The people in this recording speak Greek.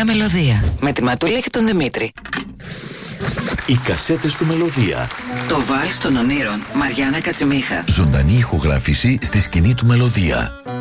Νέα Μελωδία με τη Ματούλα και τον Δημήτρη. Οι κασέτες του Μελωδία. Το Βάλς των Ονείρων, Μαριάννα Κατσιμίχα. Ζωντανή ηχογράφηση στη σκηνή του Μελωδία.